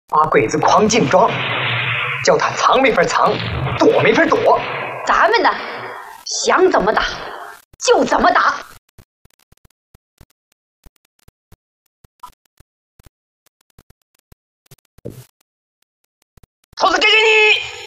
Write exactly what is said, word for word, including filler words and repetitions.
把鬼子框进庄，叫他藏没法藏，躲没法躲。 咱们呢，想怎么打就怎么打。 兔子给给你。